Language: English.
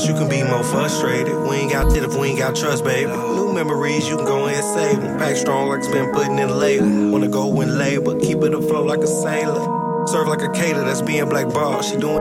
you can be more frustrated. We ain't got it if we ain't got trust, baby. New memories, you can go ahead and save them. Pack strong like it's been putting in labor. Wanna go in labor, keep it afloat like a sailor. Serve like a cater that's being blackballed. She doing